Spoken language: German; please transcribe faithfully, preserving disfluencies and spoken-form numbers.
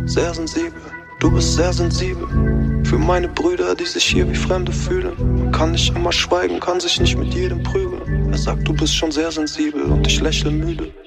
sehr sensibel. Du bist sehr sensibel für meine Brüder, die sich hier wie Fremde fühlen. Man kann nicht immer schweigen, kann sich nicht mit jedem prügeln. Er sagt, du bist schon sehr sensibel und ich lächle müde.